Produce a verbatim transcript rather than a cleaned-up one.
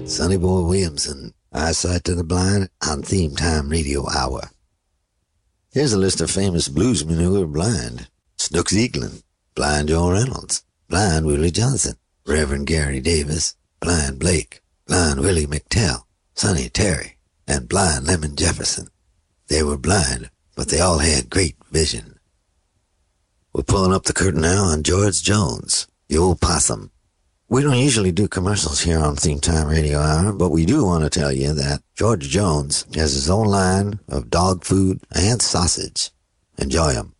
Sonny Boy Williamson, Eyesight to the Blind on Theme Time Radio Hour. Here's a list of famous bluesmen who are blind. Snooks Eaglin, Blind Joe Reynolds, Blind Willie Johnson, Reverend Gary Davis, Blind Blake, Blind Willie McTell, Sonny Terry, and Blind Lemon Jefferson. They were blind, but they all had great vision. We're pulling up the curtain now on George Jones, the old possum. We don't usually do commercials here on Theme Time Radio Hour, but we do want to tell you that George Jones has his own line of dog food and sausage. Enjoy 'em.